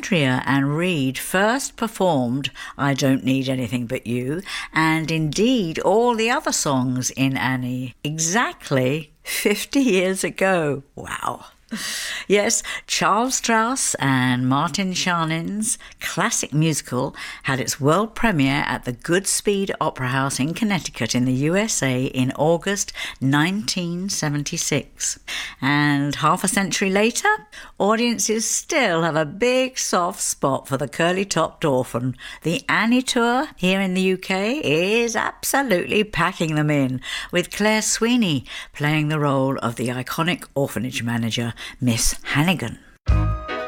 Andrea and Reed first performed I Don't Need Anything But You, and indeed all the other songs in Annie, exactly 50 years ago. Wow. Yes, Charles Strauss and Martin Charnin's classic musical had its world premiere at the Goodspeed Opera House in Connecticut in the USA in August 1976. And half a century later, audiences still have a big soft spot for the curly-topped orphan. The Annie Tour here in the UK is absolutely packing them in, with Claire Sweeney playing the role of the iconic orphanage manager, Miss Hannigan.